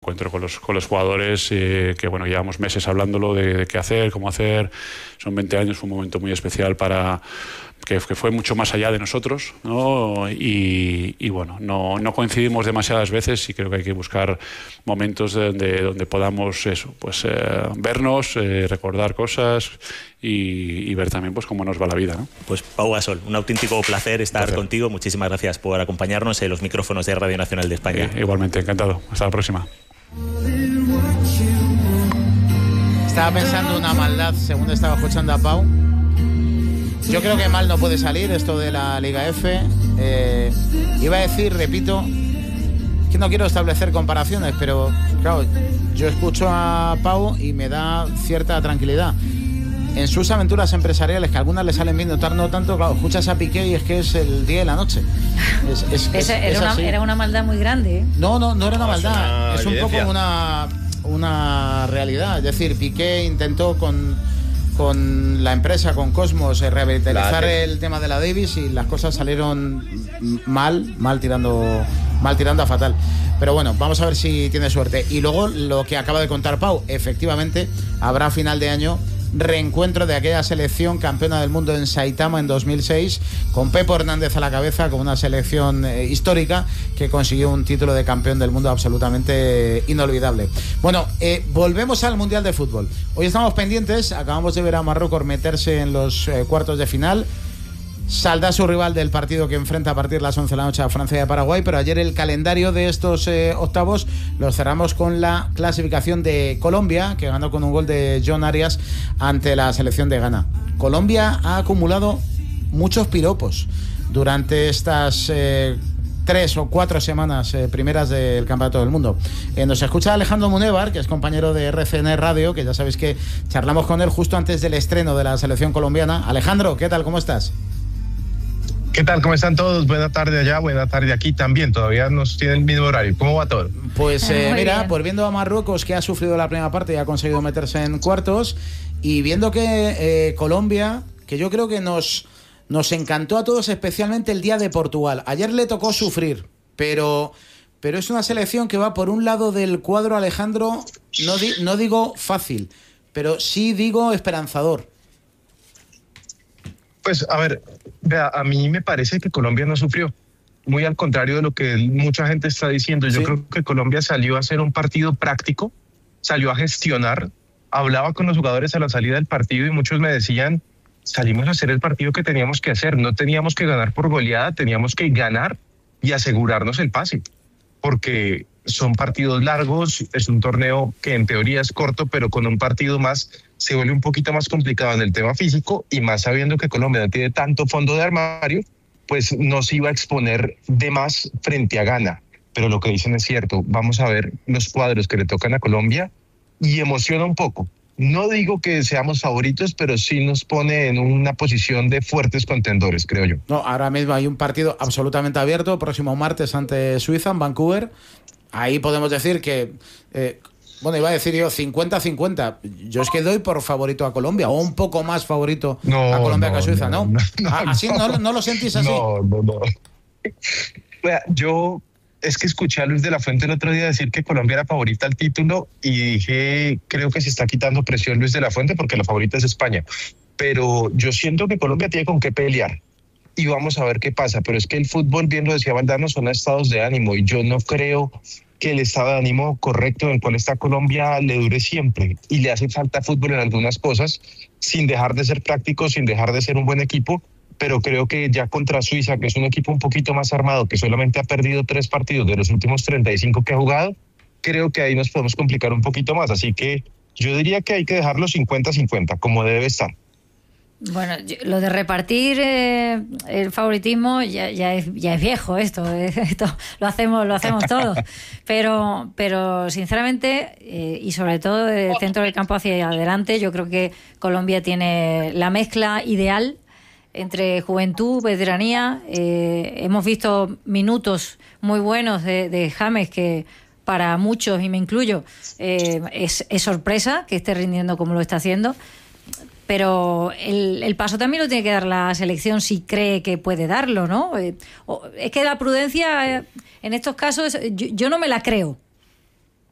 encuentro con los jugadores, que bueno, llevamos meses hablándolo de qué hacer, cómo hacer. Son 20 años, fue un momento muy especial que fue mucho más allá de nosotros, ¿no? Y bueno, no coincidimos demasiadas veces y creo que hay que buscar momentos donde podamos eso, pues vernos, recordar cosas y ver también pues cómo nos va la vida, ¿no? Pues Pau Gasol, un auténtico placer estar contigo. Muchísimas gracias por acompañarnos en los micrófonos de Radio Nacional de España. Igualmente, encantado. Hasta la próxima. Estaba pensando una maldad según estaba escuchando a Pau. Yo creo que mal no puede salir esto de la Liga F. Iba a decir, repito, que no quiero establecer comparaciones, pero claro, yo escucho a Pau y me da cierta tranquilidad. En sus aventuras empresariales, que a algunas le salen bien, no tanto, claro, escuchas a Piqué y es que es el día y la noche. Era una maldad muy grande, ¿eh? No era una maldad, es un poco una realidad. Es decir, Piqué intentó con la empresa, con Cosmos, revitalizar el tema de la Davis y las cosas salieron mal tirando a fatal. Pero bueno, vamos a ver si tiene suerte. Y luego lo que acaba de contar Pau, efectivamente habrá a final de año reencuentro de aquella selección campeona del mundo en Saitama en 2006, con Pepo Hernández a la cabeza, con una selección histórica que consiguió un título de campeón del mundo absolutamente inolvidable. Bueno, volvemos al Mundial de Fútbol. Hoy estamos pendientes, acabamos de ver a Marruecos meterse en los cuartos de final. Saldrá su rival del partido que enfrenta a partir de las 11 de la noche a Francia y a Paraguay, pero ayer el calendario de estos octavos los cerramos con la clasificación de Colombia, que ganó con un gol de John Arias ante la selección de Ghana. Colombia ha acumulado muchos piropos durante estas 3 o 4 semanas primeras del Campeonato del Mundo. Nos escucha Alejandro Munévar, que es compañero de RCN Radio, que ya sabéis que charlamos con él justo antes del estreno de la selección colombiana. Alejandro, ¿qué tal? ¿Cómo estás? ¿Qué tal? ¿Cómo están todos? Buena tarde allá, buena tarde aquí también. Todavía nos tienen el mismo horario. ¿Cómo va todo? Pues mira, pues viendo a Marruecos, que ha sufrido la primera parte y ha conseguido meterse en cuartos, y viendo que Colombia, que yo creo que nos encantó a todos, especialmente el día de Portugal. Ayer le tocó sufrir, pero es una selección que va por un lado del cuadro, Alejandro, no digo fácil, pero sí digo esperanzador. Pues a ver, vea, a mí me parece que Colombia no sufrió, muy al contrario de lo que mucha gente está diciendo. Yo creo que Colombia salió a hacer un partido práctico, salió a gestionar, hablaba con los jugadores a la salida del partido y muchos me decían, salimos a hacer el partido que teníamos que hacer, no teníamos que ganar por goleada, teníamos que ganar y asegurarnos el pase, porque son partidos largos, es un torneo que en teoría es corto, pero con un partido más se vuelve un poquito más complicado en el tema físico, y más sabiendo que Colombia no tiene tanto fondo de armario, pues no se iba a exponer de más frente a Ghana. Pero lo que dicen es cierto, vamos a ver los cuadros que le tocan a Colombia y emociona un poco. No digo que seamos favoritos, pero sí nos pone en una posición de fuertes contendores, creo yo. No, ahora mismo hay un partido absolutamente abierto, próximo martes ante Suiza en Vancouver. Ahí podemos decir que, bueno, iba a decir yo 50-50. Yo es que doy por favorito a Colombia, o un poco más favorito a Colombia que a Suiza, ¿no? ¿Así no lo sentís así? No. Yo es que escuché a Luis de la Fuente el otro día decir que Colombia era favorita al título y dije, creo que se está quitando presión Luis de la Fuente porque la favorita es España. Pero yo siento que Colombia tiene con qué pelear. Y vamos a ver qué pasa, pero es que el fútbol, bien lo decía Valdano, son estados de ánimo, y yo no creo que el estado de ánimo correcto en el cual está Colombia le dure siempre, y le hace falta fútbol en algunas cosas, sin dejar de ser práctico, sin dejar de ser un buen equipo, pero creo que ya contra Suiza, que es un equipo un poquito más armado, que solamente ha perdido 3 partidos de los últimos 35 que ha jugado, creo que ahí nos podemos complicar un poquito más, así que yo diría que hay que dejarlo 50-50, como debe estar. Bueno, lo de repartir el favoritismo ya es viejo, esto lo hacemos todos, pero sinceramente y sobre todo del centro del campo hacia adelante, yo creo que Colombia tiene la mezcla ideal entre juventud, veteranía. Hemos visto minutos muy buenos de James, que para muchos, y me incluyo, es sorpresa que esté rindiendo como lo está haciendo. Pero el paso también lo tiene que dar la selección si cree que puede darlo, ¿no? Es que la prudencia en estos casos yo no me la creo.